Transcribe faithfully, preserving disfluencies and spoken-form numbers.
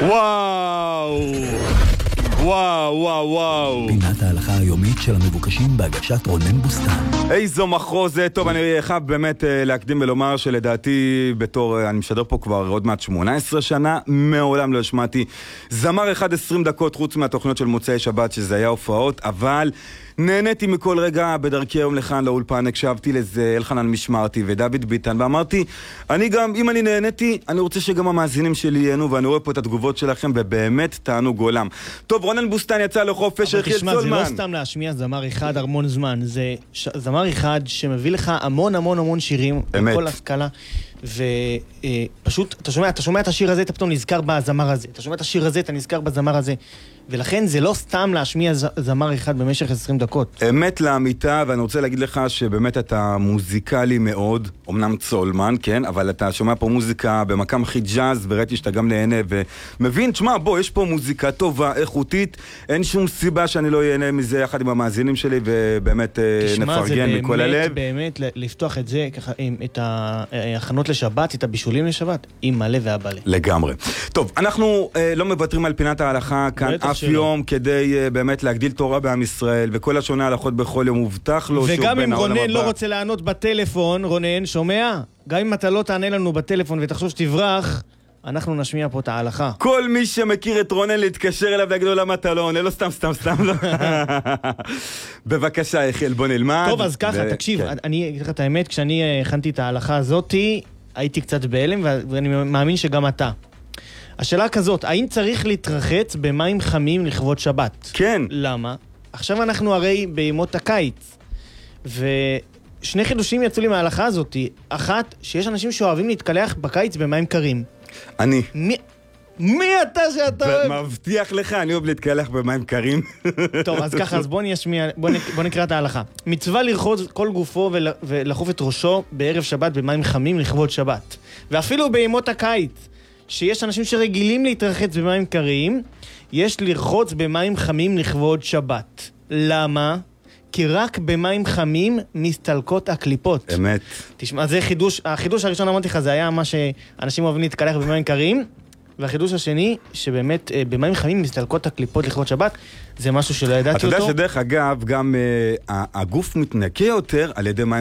וואו וואו וואו וואו פינת ההלכה היומית של המבוקשים בהגשת רונן בוסטן. איזו מחרוזת. טוב, אני חייב באמת להקדים ולומר שלדעתי בתור, אני משדר פה כבר עוד מעט שמונה עשרה שנה, מעולם לא השמעתי זמר אחד עשרים דקות חוץ מהתוכניות של מוצאי שבת שזה היה הופעות, אבל נהניתי מכל רגע בדרכי היום לכאן לאולפן, הקשבתי לזה אלחנן משמרתי ודוד ביטן, ואמרתי, אני גם, אם אני נהניתי, אני רוצה שגם המאזינים שלי ייהנו, ואני רואה פה את התגובות שלכם, ובאמת תענוג עולם. טוב, רונן בוסטן יצא לחופש, אבל תשמע, זה לא סתם להשמיע זמר אחד המון זמן, זה ש... זמר אחד שמביא לך המון המון המון שירים, בכל הסקאלה, ופשוט, אתה שומע, אתה שומע את השיר הזה, אתה פתאום נזכר בזמר הזה, אתה שומע את השיר הזה, אתה נזכר בזמר הזה, ולכן זה לא סתם להשמיע זמר אחד במשך עשרים דקות. אמת לאמיתה, ואני רוצה להגיד לך שבאמת אתה מוזיקלי מאוד, אמנם צולמן, כן, אבל אתה שומע פה מוזיקה במקם הכי ג'אז, וראיתי שאתה גם נהנה ומבין, תשמע, בוא, יש פה מוזיקה טובה, איכותית, אין שום סיבה שאני לא ייהנה מזה יחד עם המאזינים שלי, ובאמת נפרגן מכל הלב. תשמע, זה באמת, באמת לפתוח את זה, ככה, את ההכנות לשבת, את הבישולים לשבת, עם מלא והבלה. לגמרי. טוב, אנחנו אה, לא מוותרים על פינת ההלכה כאן אף שלא. יום, כדי אה, באמת להגדיל תורה בעם ישראל, וכל השונה הלכות בכל יום מובטח לו. וגם אם רונן לא רוצה לענות בטלפון, רונן, שומע? גם אם אתה לא תענה לנו בטלפון ותחשוב שתברח, אנחנו נשמיע פה את ההלכה. כל מי שמכיר את רונן להתקשר אליו ויגיד לו למה אתה לא עונה, לא סתם סתם סתם לא. בבקשה, יחיאל, בוא נלמד. טוב, אז ככה, תקשיב, אני אגיד לך את האמת, כשאני הכנתי את ההלכה הזאת, הייתי קצת בהלם, ואני מאמין שגם אתה. השאלה כזאת, האם צריך להתרחץ במים חמים לכבוד שבת? כן. למה? עכשיו אנחנו הרי בימות הקיץ, ושני חידושים יצאו לי מההלכה הזאת. אחת, שיש אנשים שאוהבים להתקלח בקיץ במים קרים. אני. מי... מי אתה שאתה אוהב? מבטיח לך, אני אוהב להתקלח במים קרים. טוב, אז ככה, אז בוא נשמיע, בוא, נ... בוא נקרא את ההלכה. מצווה לרחוץ כל גופו ול... ולחוף את ראשו בערב שבת במים חמים לכבוד שבת. ואפילו בימות הקיץ, שיש אנשים שרגילים להתרחץ במים קרים, יש לרחוץ במים חמים לכבוד שבת. למה? כי רק במים חמים מסתלקות הקליפות. אמת. תשמע, זה חידוש, החידוש הראשון אמרתי לך, זה היה מה שאנשים אוהבים להתקלח במים קרים, והחידוש השני, שבאמת במים חמים מסתלקות הקליפות לכבוד שבת, זה משהו שלא ידעתי אותו. אתה יודע שדרך אגב, גם הגוף מתנקה יותר על ידי מים